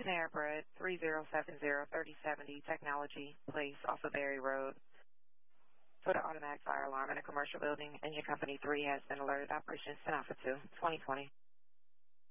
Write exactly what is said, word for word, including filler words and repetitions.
Panera Bread, three zero seven zero, thirty seventy Technology Place off of Berry Road. For the automatic fire alarm in a commercial building, engine company three has been alerted. Operation Sonata two, twenty twenty.